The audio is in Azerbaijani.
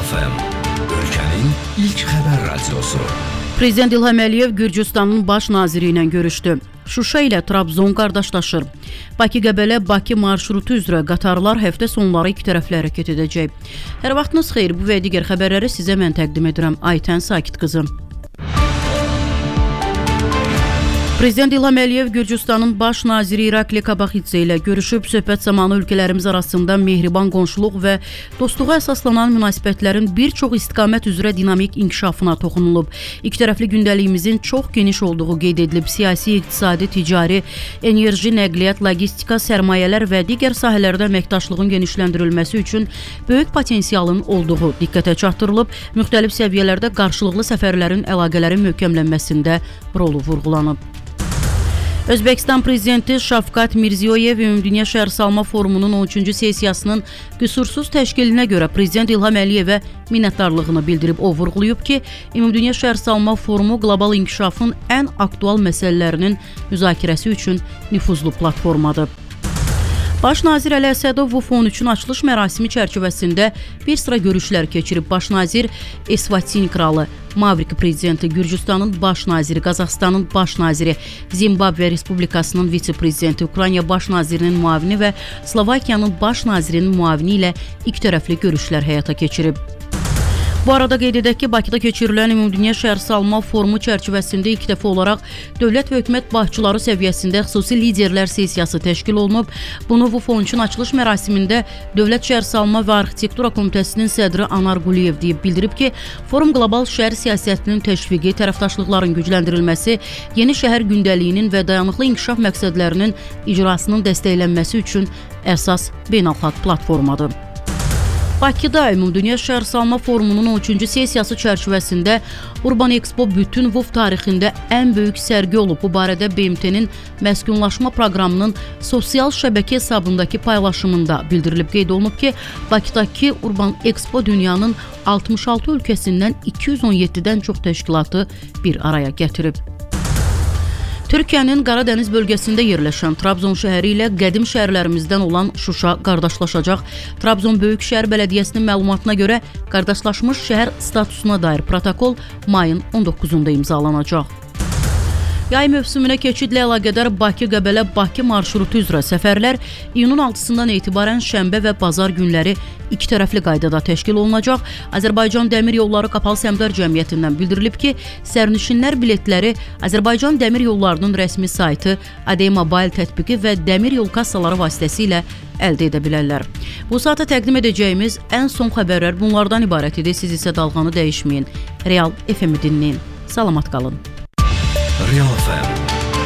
FM, ölkənin ilk xəbər radiosu. Prezident İlham Əliyev Gürcüstanın baş naziri ilə görüşdü. Şuşa ilə Trabzon qardaşlaşır. Bakı-Qəbələ-Bakı marşrutu üzrə qatarlar həftə sonları iki tərəfli hərəkət edəcək. Hər vaxtınız xeyir, bu və digər xəbərləri sizə mən təqdim edirəm. Aytən Sakit qızı. Prezident İlham Əliyev Gürcüstanın baş naziri Irakli Kabaxidze ilə görüşüb, söhbət zamanı ölkələrimiz arasında mehriban qonşuluq və dostluğa əsaslanan münasibətlərin bir çox istiqamət üzrə dinamik inkişafına toxunulub. İkitərəfli gündəliyimizin çox geniş olduğu qeyd edilib, siyasi, iqtisadi, ticari, enerji, nəqliyyat, logistika, sərmayələr və digər sahələrdə əməkdaşlığın genişləndirilməsi üçün böyük potensialın olduğu diqqətə çatdırılıb, müxtəlif səviyyələrdə qarşılıqlı səfərlərin əlaqələrin möhkəmlənməsində rolu vurğulanıb. Özbəkistan prezidenti Şavkat Mirziyoyev Ümumdünya Şəhərsalma Forumunun 13-cü sessiyasının qüsursuz təşkilinə görə Prezident İlham Əliyevə minnətdarlığını bildirib. O vurğulayıb ki, Ümumdünya Şəhərsalma Forumu qlobal inkişafın ən aktual məsələlərinin müzakirəsi üçün nüfuzlu platformadır. Baş nazir Əli Əsədov UFO-13-ün açılış mərasimi çərçivəsində bir sıra görüşlər keçirib. Baş nazir Esvatin kralı, Mavrik prezidenti, Gürcüstanın baş naziri, Qazaxstanın baş naziri, Zimbabve Respublikasının vitse-prezidenti, Ukrayna baş nazirinin müavini və Slovakiyanın baş nazirinin müavini ilə ikitərəfli görüşlər həyata keçirib. Bu arada qeyd edək ki, Bakıda keçirilən Ümumdünya Şəhərsalma Forumu çərçivəsində ilk dəfə olaraq dövlət və hökumət başçıları səviyyəsində xüsusi liderlər sessiyası təşkil olunub. Bunu UFO-13-ün açılış mərasimində Dövlət Şəhərsalma və Arxitektura Komitəsinin sədri Anar Quliyev deyib, bildirib ki, forum qlobal şəhər siyasətinin təşviqi, tərəfdaşlıqların gücləndirilməsi, yeni şəhər gündəliyinin və dayanıqlı inkişaf məqsədlərinin icrasının dəstəklənməsi üçün əsas beynəlxalq platformadır. Bakıda Ümumdünya Şəhərsalma Forumunun 13-cü sessiyası çərçivəsində Urban Expo bütün VUF tarixində ən böyük sərgi olub. Bu barədə BMT-nin məskunlaşma proqramının sosial şəbəkə hesabındakı paylaşımında bildirilib. Qeyd olunub ki, Bakıdakı Urban Expo dünyanın 66 ölkəsindən 217-dən çox təşkilatı bir araya gətirib. Türkiyənin Qaradəniz bölgəsində yerləşən Trabzon şəhəri ilə qədim şəhərlərimizdən olan Şuşa qardaşlaşacaq. Trabzon Böyükşəhər Bələdiyyəsinin məlumatına görə qardaşlaşmış şəhər statusuna dair protokol mayın 19-da imzalanacaq. Yay mövsümünə keçidlə əlaqədar Bakı-Qəbələ-Bakı marşrutu üzrə səfərlər iyunun 6-sından etibarən şənbə və bazar günləri iki tərəfli qaydada təşkil olunacaq. Azərbaycan Dəmir Yolları Qapalı Səhmdar Cəmiyyətindən bildirilib ki, sərnişinlər biletləri Azərbaycan Dəmir Yollarının rəsmi saytı, AD Mobile tətbiqi və dəmir yol kassaları vasitəsilə əldə edə bilərlər. Bu saata təqdim edəcəyimiz ən son xəbərlər bunlardan ibarət idi. Siz isə dalğanı dəyişməyin. Real FM-i dinləyin. Salamat qalın. Real FM.